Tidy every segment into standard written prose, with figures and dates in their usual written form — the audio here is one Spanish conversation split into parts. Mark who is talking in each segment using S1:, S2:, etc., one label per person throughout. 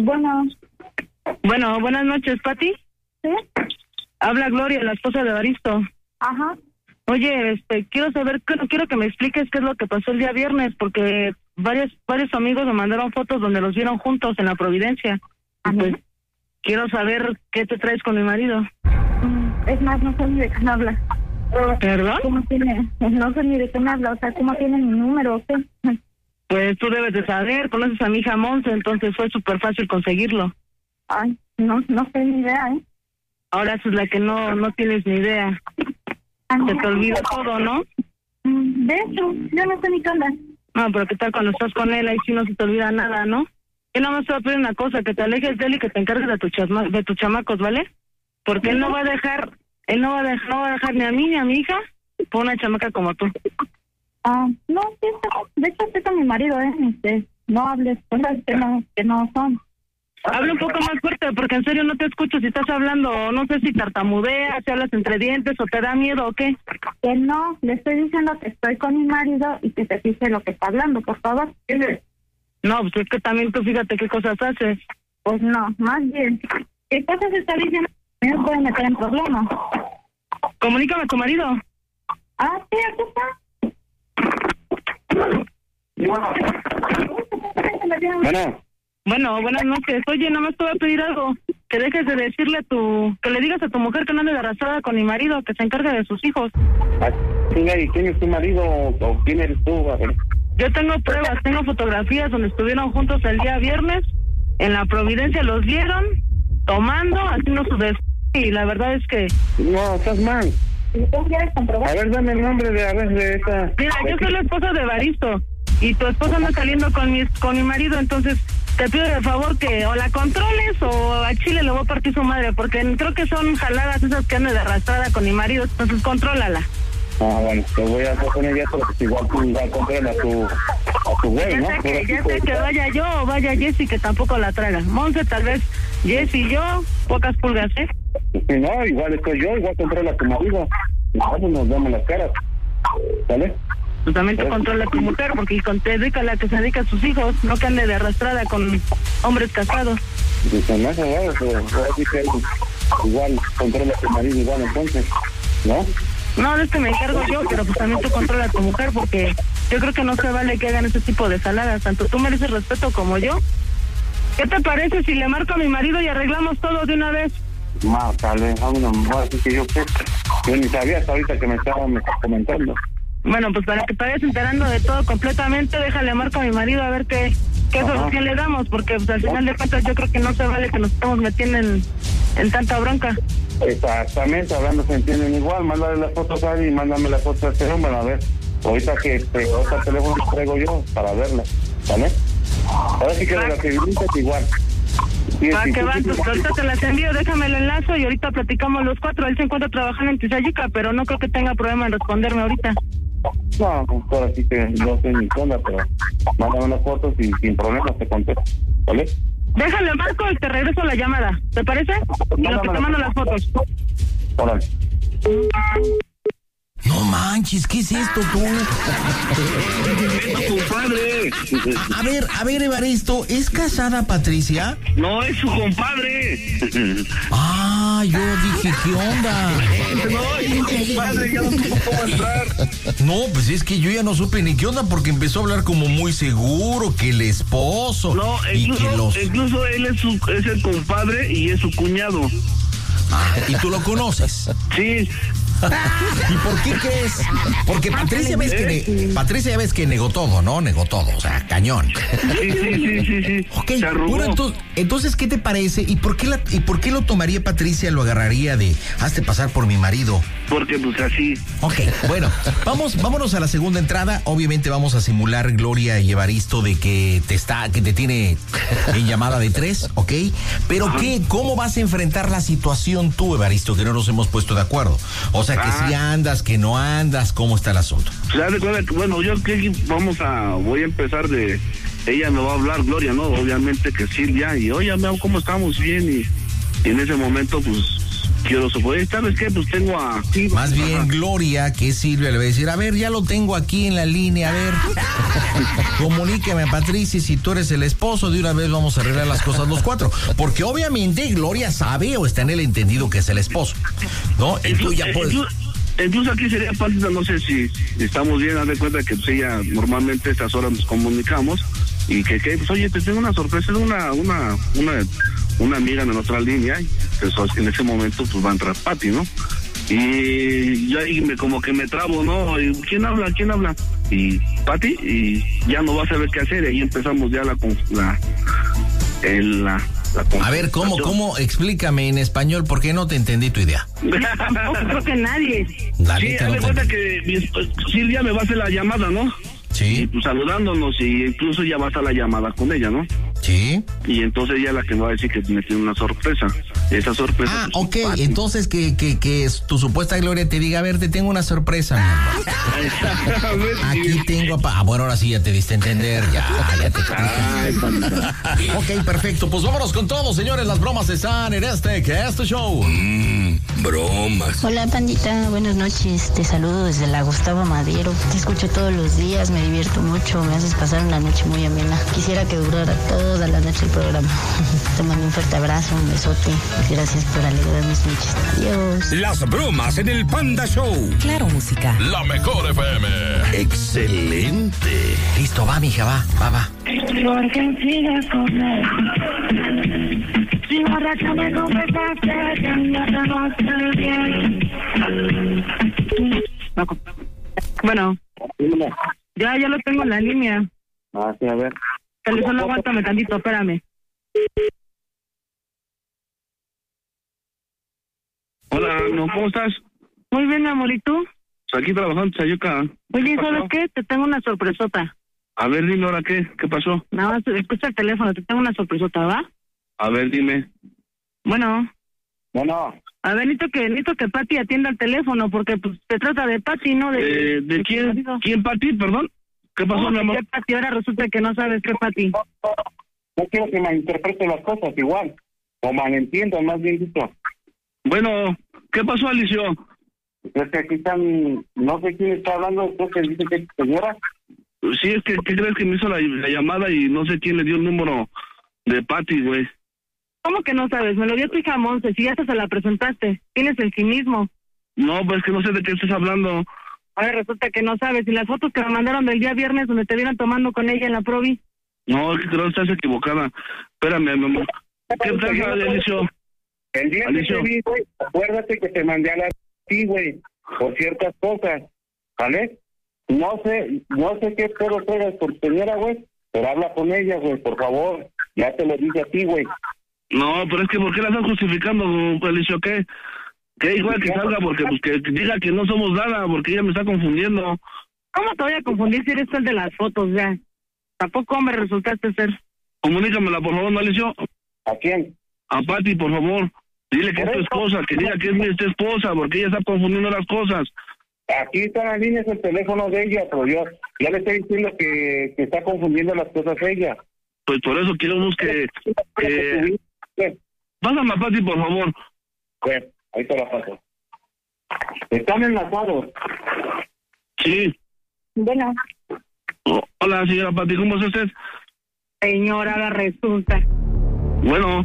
S1: Bueno, buenas noches, Pati.
S2: ¿Sí?
S1: Habla Gloria, la esposa de Evaristo.
S2: Ajá.
S1: Oye, quiero que me expliques qué es lo que pasó el día viernes, porque varios amigos me mandaron fotos donde los vieron juntos en la Providencia.
S2: Ajá.
S1: Pues quiero saber qué te traes con mi marido.
S2: Es más, no sé ni de qué me habla.
S1: ¿Perdón?
S2: No sé ni de qué me habla, o sea, ¿cómo tiene mi número o qué?
S1: Pues tú debes de saber, conoces a mi hija Monse, entonces fue súper fácil conseguirlo.
S2: Ay, no sé ni idea, ¿eh?
S1: Ahora esa es la que no tienes ni idea. Se te olvida todo, ¿no?
S2: De hecho, yo no sé ni qué onda.
S1: No, pero ¿qué tal cuando estás con él? Ahí sí no se te olvida nada, ¿no? Yo nada más te voy a pedir una cosa, que te alejes de él y que te encargues de tus chamacos, ¿vale? Porque él no va a dejar ni a mí ni a mi hija por una chamaca como tú.
S2: No, sí, de hecho estoy con mi marido, no hables cosas que no son.
S1: Habla un poco más fuerte, porque en serio no te escucho si estás hablando, no sé si tartamudeas, si hablas entre dientes o te da miedo o qué.
S2: Que no, le estoy diciendo que estoy con mi marido y que se fije lo que está hablando, por favor.
S1: No, pues es que también tú fíjate qué cosas haces.
S2: Pues no, más bien, ¿qué cosas está diciendo? Me puede meter en problemas.
S1: Comunícame a tu marido.
S2: Sí, aquí está.
S1: Bueno, buenas noches. Oye, nada más te voy a pedir algo. Que dejes de decirle que le digas a tu mujer que no ande de arrastrada con mi marido, que se encargue de sus hijos.
S3: ¿Y quién es tu marido o quién eres tú? A ver.
S1: Yo tengo pruebas, tengo fotografías donde estuvieron juntos el día viernes. En la Providencia los vieron tomando, haciendo su y la verdad es que...
S3: No, estás mal.
S2: ¿Tú quieres comprobar?
S3: A ver, dame el nombre de esta...
S1: Mira, yo soy la esposa de Evaristo y tu esposa anda saliendo con mi marido, entonces te pido de favor que o la controles o a Chile le voy a partir su madre, porque creo que son jaladas esas que andan de arrastrada con mi marido, entonces contrólala.
S3: Bueno, te voy a poner ya porque igual tú vas a controlar a tu güey, ¿no?
S1: Ya sé que vaya yo o vaya Jessy, que tampoco la traga. Monse, tal vez Jessy y yo, pocas pulgas, ¿eh?
S3: Si no, igual estoy yo, igual controla a tu marido. Nosotros nos damos las caras, ¿vale?
S1: Pues también te controla a tu mujer, porque te dedica a la que se dedica a sus hijos, no que ande de arrastrada con hombres casados.
S3: Pues no se va, pero igual controla a tu marido igual entonces, ¿no?
S1: No, es que me encargo yo, pero pues también tú controlas a tu mujer, porque yo creo que no se vale que hagan ese tipo de saladas, tanto tú mereces respeto como yo. ¿Qué te parece si le marco a mi marido y arreglamos todo de una vez?
S3: Márcale, así que yo ni sabía hasta ahorita que me estaba comentando.
S1: Bueno, pues para que te vayas enterando de todo completamente, déjale marco a mi marido a ver qué solución le damos, porque pues al final de cuentas yo creo que no se vale que nos estamos metiendo en tanta bronca.
S3: Exactamente, hablando se entienden igual. Mándale las fotos a él y mándame las fotos a este hombre, a ver. Ahorita que otro teléfono traigo yo para verla, ¿vale? Ahora sí que de la que viniste igual.
S1: Va, que va, pues ahorita te las envío, déjame el enlace y ahorita platicamos los cuatro. Él se encuentra trabajando en Tizayica, pero no creo que tenga problema en responderme ahorita.
S3: No, pues ahora sí que no sé ni qué onda, pero mándame las fotos y sin problemas te contesto, ¿vale?
S1: Déjale marco y te regreso la llamada, ¿te parece? Y lo que te mando las fotos.
S3: Órale.
S4: No manches, ¿qué es esto tú?
S5: Compadre.
S4: A ver, Evaristo, ¿es casada Patricia?
S5: No, es su compadre.
S4: Yo dije, ¿qué onda?
S5: No, es su compadre, ya no supo cómo entrar.
S4: No, pues es que yo ya no supe ni qué onda porque empezó a hablar como muy seguro que el esposo.
S5: No, incluso él es el compadre y es su cuñado.
S4: ¿Y tú lo conoces?
S5: Sí.
S4: ¿Y por qué crees? Porque Patricia ya ves que negó todo, ¿no? Negó todo, o sea, cañón.
S5: Sí.
S4: Ok, bueno, entonces, ¿qué te parece? ¿Y por qué lo tomaría Patricia, lo agarraría de hazte pasar por mi marido?
S5: Porque pues así.
S4: Ok, bueno, vámonos a la segunda entrada. Obviamente vamos a simular, Gloria y Evaristo, de que te tiene en llamada de 3, ¿ok? Pero ¿cómo vas a enfrentar la situación tú, Evaristo, que no nos hemos puesto de acuerdo? O sea, que si andas, que no andas, ¿cómo está el asunto?
S5: Bueno, voy a empezar de... Ella me va a hablar, Gloria, ¿no? Obviamente que Silvia, y oye, ¿cómo estamos? Bien, y en ese momento, pues, quiero suponer, ¿sabes qué? Pues tengo a...
S4: Más bien Gloria, que es Silvia, le va a decir, a ver, ya lo tengo aquí en la línea, a ver, comuníqueme, Patricia, si tú eres el esposo, de una vez vamos a arreglar las cosas los cuatro, porque obviamente Gloria sabe o está en el entendido que es el esposo, ¿no? Tú ya puedes...
S5: Incluso aquí sería parte, no sé si estamos bien, haz de cuenta que pues ella normalmente a estas horas nos comunicamos y que pues oye, te tengo una sorpresa de una amiga de nuestra línea, pues en ese momento pues va a entrar Pati, ¿no? Y yo ahí como que me trabo, ¿no? Y, ¿quién habla? Y Pati, y ya no va a saber qué hacer, y ahí empezamos ya
S4: a ver, ¿cómo? Explícame en español, porque no te entendí tu idea.
S1: No, creo que nadie.
S5: Sí, haz de cuenta que Silvia me va a hacer la llamada, ¿no?
S4: Sí.
S5: Y, pues, saludándonos, y incluso ya va a estar la llamada con ella, ¿no?
S4: Sí.
S5: Y entonces ella es la que me va a decir que me tiene una sorpresa. Esa sorpresa.
S4: Pues, ok, entonces que tu supuesta Gloria te diga, a ver, te tengo una sorpresa, mi amor. Aquí tengo bueno, ahora sí ya te diste a entender, ya te Ok, perfecto, pues vámonos con todo, señores, las bromas están en este show.
S6: Bromas. Hola, pandita, buenas noches, te saludo desde la Gustavo Madero, te escucho todos los días, me divierto mucho, me haces pasar una noche muy amena, quisiera que durara toda la noche el programa. Te mando un fuerte abrazo, un besote. Gracias por alegrar mis noches. Adiós.
S7: Las bromas en el Panda Show.
S8: Claro, música.
S7: La mejor FM. Excelente.
S4: Listo, va, mija, va.
S2: Porque sigas con él. Si borracha me confesaste que ya te no hace bien.
S1: Bueno, ya lo tengo en la línea.
S3: Ah, sí, a ver.
S1: Solo aguántame tantito, espérame.
S5: Hola, no, ¿cómo estás?
S1: Muy bien, amor, ¿y tú?
S5: Pues aquí trabajando en Sayuca.
S1: Oye, ¿sabes qué? Te tengo una sorpresota.
S5: A ver, dime ahora qué pasó.
S1: Nada más, escucha el teléfono, te tengo una sorpresota, ¿va?
S5: A ver, dime.
S1: Bueno. A ver, necesito que Pati atienda el teléfono, porque pues se trata de Pati, ¿no?
S5: ¿De quién? ¿Quién, Pati? Perdón. ¿Qué pasó, mi amor?
S1: ¿Qué Pati? Ahora resulta que no sabes qué Pati.
S3: No quiero que malinterpreten las cosas igual, o malentiendan, más bien dicho.
S5: Bueno, ¿qué pasó, Alicio?
S3: Es que aquí están, no sé quién está hablando, creo que dice que es señora.
S5: Sí, es que, ¿qué crees que me hizo la llamada y no sé quién le dio el número de Pati, güey?
S1: ¿Cómo que no sabes? Me lo dio tu hija Monse, si ya se la presentaste. Tienes el cinismo.
S5: No, pues que no sé de qué estás hablando.
S1: Ahora resulta que no sabes. ¿Y las fotos que me mandaron del día viernes donde te vieron tomando con ella en la provi?
S5: No, creo que estás equivocada. Espérame, mi amor. ¿Qué pasa, Alicio?
S3: El día que te vi, güey, acuérdate que te mandé a la ti, güey, por ciertas cosas, ¿vale? No sé qué pedo juegas por señora, güey, pero habla con ella, güey, por favor. Ya te lo dije a ti, güey.
S5: No, pero es que ¿por qué la estás justificando, Alicio? ¿Qué igual que salga? Porque pues que diga que no somos nada, porque ella me está confundiendo.
S1: ¿Cómo te voy a confundir si eres el de las fotos, ya? Tampoco me resultaste ser.
S5: Comunícamela, por favor, ¿no, Alicio?
S3: ¿A quién?
S5: A Pati, por favor. Dile que es tu esposa, que diga que es mi esposa, porque ella está confundiendo las cosas.
S3: Aquí está en la línea, es el teléfono de ella, pero yo ya le estoy diciendo que está confundiendo las cosas ella.
S5: Pues por eso queremos que... Pásame a Pati, por favor.
S3: Bueno, ahí te la paso. Están enlazados.
S5: Sí.
S2: Bueno.
S5: Hola, señora Pati, ¿cómo es usted?
S1: Señora, ahora resulta.
S5: Bueno.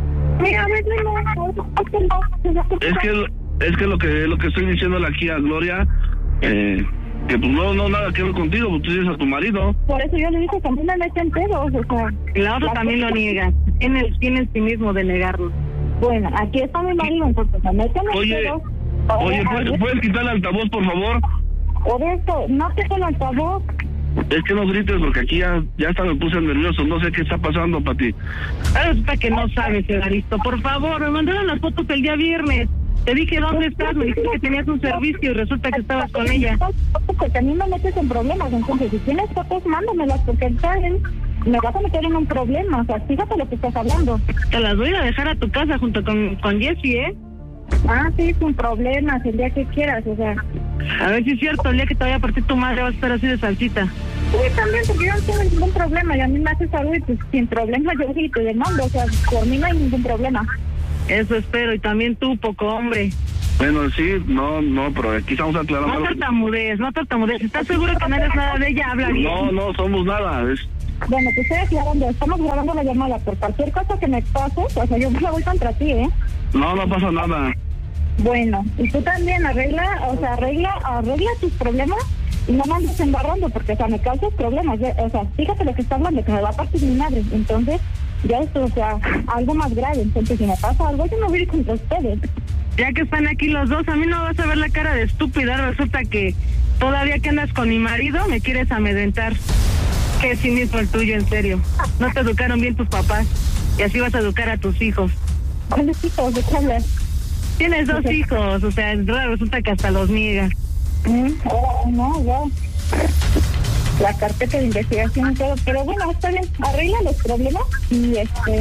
S5: Es que lo que estoy diciéndole aquí a Gloria, que pues no nada que ver contigo, pues tú tienes a tu marido.
S2: Por eso yo le dije que a mí me meten pedos, o sea.
S1: La otra también lo niega. Tiene el sí mismo de negarlo.
S2: Bueno, aquí está mi marido, entonces me meten pedos.
S5: Oye, ¿puedes quitar el altavoz, por favor?
S2: Por esto, no te el altavoz.
S5: Es que no grites porque aquí ya hasta me puse nervioso, no sé qué está pasando, Pati.
S1: Resulta que no sabes, Evaristo. Por favor, me mandaron las fotos el día viernes. Te dije, ¿dónde estás? Me dijiste que tenías un servicio y resulta que estabas con ella.
S2: Porque a mí me metes en problemas, entonces si tienes fotos, mándamelas, porque ¿saben? Me vas a meter en un problema, o sea, fíjate lo que estás hablando.
S1: Te las voy a dejar a tu casa junto con Jessie, ¿eh?
S2: Ah, sí, sin problemas, el día que quieras, o sea.
S1: A ver si es cierto, el día que te vaya a partir tu madre vas a estar así de salsita.
S2: Sí, también, porque yo no tengo ningún problema, y a mí me haces algo y pues sin problema yo sí te demando, o sea, por mí no hay ningún problema.
S1: Eso espero, y también tú, poco hombre.
S5: Bueno, sí, no, pero aquí estamos aclarando.
S1: No tartamudees. ¿Estás seguro que no eres nada de ella? Habla bien.
S5: No somos nada.
S8: Bueno, te estoy aclarando, estamos grabando la llamada. Por cualquier cosa que me pase, o sea, yo me voy contra ti, ¿eh?
S5: No pasa nada.
S8: Bueno, y tú también arregla tus problemas y no me andes embarrando, porque, o sea, me causas problemas. O sea, fíjate lo que está hablando, que me va a partir mi madre. Entonces, ya esto, o sea, algo más grave. Entonces, si me pasa algo, yo me voy a ir contra ustedes.
S1: Ya que están aquí los dos, a mí no vas a ver la cara de estúpida. Resulta que todavía que andas con mi marido, me quieres amedrentar. Que sí mismo el tuyo, en serio. No te educaron bien tus papás, y así vas a educar a tus hijos.
S8: ¿Cuáles hijos? ¿De qué hablas?
S1: Tienes 2 hijos, o sea, resulta que hasta los niegas.
S8: No, ya. La carpeta de investigación y todo, pero bueno, está bien, arregla los problemas y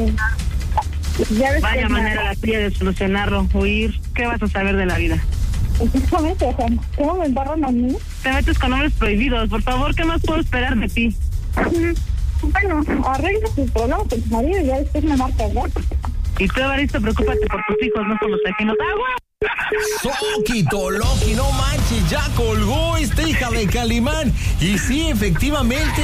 S8: ya ves.
S1: Vaya manera la tuya de solucionarlo, huir. ¿Qué vas a saber de la vida?
S8: Exactamente, o sea, ¿cómo me embarran a mí?
S1: Te metes con hombres prohibidos, por favor, ¿qué más puedo esperar de ti?
S8: Bueno, arregla tus problemas con tu marido y ya después me marcas, ¿no?
S1: Y tú, Evaristo, preocúpate por tus hijos, no por los ajenos. ¡Agua!
S4: Soquito, Loki, no manches, ya colgó esta hija de Calimán. Y sí, efectivamente.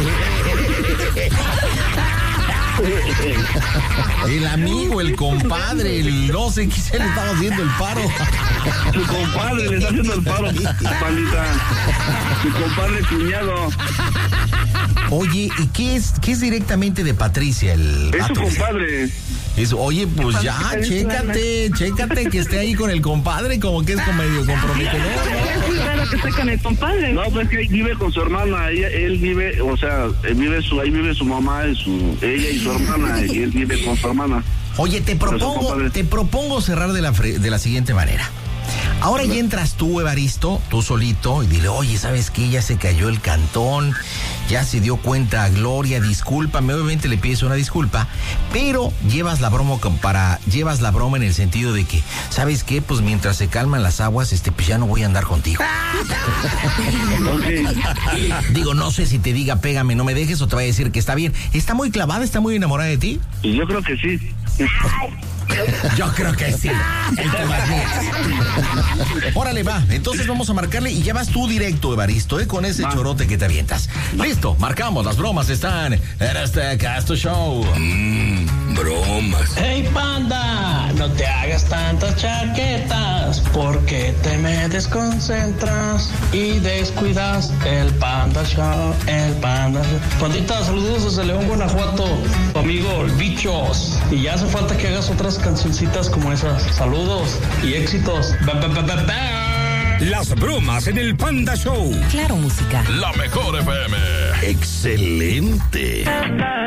S4: El amigo, el compadre, no sé qué se le estaba haciendo el paro.
S5: Su compadre le está haciendo el paro, pandita. Su compadre cuñado.
S4: Oye, ¿y qué es directamente de Patricia el
S5: Es
S4: vato?
S5: su compadre.
S4: Oye, pues ya, chécate que esté ahí con el compadre, como que es medio comprometedor.
S1: Es raro que esté con el compadre.
S5: No, pues que vive con su hermana, él vive, o sea, ahí vive su mamá, ella y su hermana, y él vive con su hermana.
S4: Oye, te propongo cerrar de la siguiente manera. Ahora ya entras tú, Evaristo, tú solito, y dile, oye, ¿sabes qué? Ya se cayó el cantón, ya se dio cuenta Gloria, discúlpame, obviamente le pides una disculpa, pero llevas la broma en el sentido de que, ¿sabes qué? Pues mientras se calman las aguas, pues ya no voy a andar contigo.
S5: Okay.
S4: Digo, no sé si te diga, pégame, no me dejes, o te va a decir que está bien. ¿Está muy clavada, está muy enamorada de ti?
S5: Yo creo que sí.
S4: Yo creo que sí. Órale, va. Entonces vamos a marcarle y ya vas tú directo, Evaristo, con ese chorote que te avientas. Listo, marcamos. Las bromas están en este Casto Show.
S7: Bromas.
S9: Hey, panda, no te hagas tantas chaquetas porque te me desconcentras y descuidas el Panda Show, Pandita, saludos desde León, Guanajuato, tu amigo el Bichos. Y ya hace falta que hagas otras cancioncitas como esas. Saludos y éxitos.
S7: Las bromas en el Panda Show.
S10: Claro, música.
S7: La mejor FM.
S4: Excelente.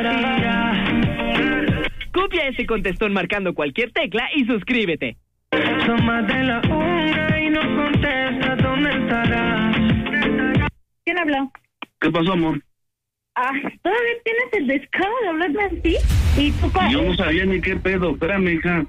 S11: Copia ese contestón marcando cualquier tecla y suscríbete.
S2: Son más de la una y no contesta, ¿dónde estarás?
S8: ¿Quién habló?
S5: ¿Qué pasó, amor?
S8: ¿Todavía tienes el descaro de hablarme así? ¿Y tú
S5: Yo no sabía ni qué pedo. Espérame, hija.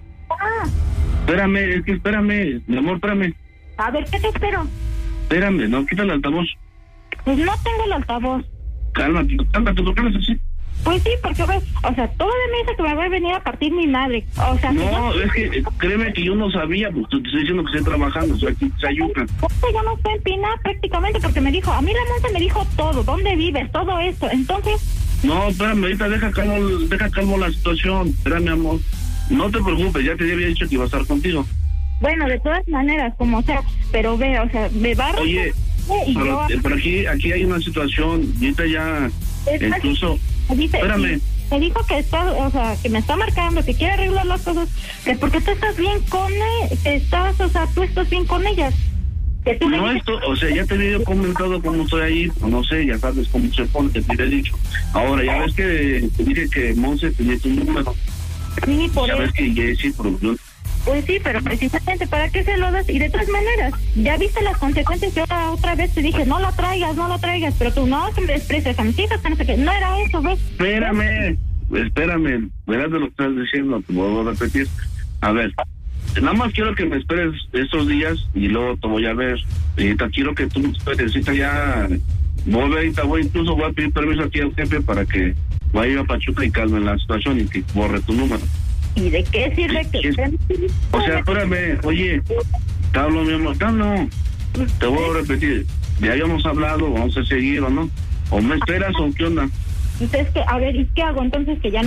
S5: Espérame, mi amor, espérame.
S8: A ver, ¿qué te espero?
S5: Espérame, no, quita el altavoz.
S8: Pues no tengo el altavoz.
S5: Cálmate, ¿por qué no es así?
S8: Pues sí, porque ves, o sea, todavía me dice que me va a venir a partir mi madre. O sea,
S5: no, es que créeme que yo no sabía, pues te estoy diciendo que estoy trabajando, o sea, aquí se ayuda.
S8: Yo no estoy en Pina prácticamente porque me dijo, a mí la monta me dijo todo, dónde vives, todo esto, entonces...
S5: No, espérame, ahorita deja calmo la situación, espérame, amor. No te preocupes, ya te había dicho que iba a estar contigo.
S8: Bueno, de todas maneras, como sea, pero ve, o sea, me va a...
S5: Oye, pero aquí hay una situación, y ahorita ya, incluso... Espérame.
S8: Me dijo que está, o sea, que me está marcando, que quiere arreglar las cosas, que porque tú estás bien con tú estás bien con ellas. Que tú
S5: no, o sea, ya te había comentado cómo estoy ahí, no sé, ya sabes cómo se pone, te he dicho. Ahora, ya ves que te dije que Monse tenía tu número.
S8: Sí, por
S5: ya
S8: eso.
S5: Ves que Jessy,
S8: Pues sí, pero precisamente, ¿para qué se lo das? Y de todas maneras, ya viste las consecuencias. Yo otra vez te dije, no la traigas, pero tú no, que me desprecias a mis hijas, que no sé qué. No era eso, ¿ves?
S5: Espérame, verás de lo que estás diciendo, te vuelvo a repetir. A ver, nada más quiero que me esperes estos días y luego te voy a ver. Ahorita quiero que tú me esperes, ya incluso voy a pedir permiso aquí al jefe para que vaya a Pachuca y calme la situación y que borre tu número.
S8: ¿Y de qué sirve que
S5: O sea, espérame, oye, te hablo, mi amor, te hablo. Te voy a repetir, ya habíamos hablado, vamos a seguir o no. ¿O me esperas o qué onda?
S8: Entonces, a ver, ¿y qué hago entonces que ya no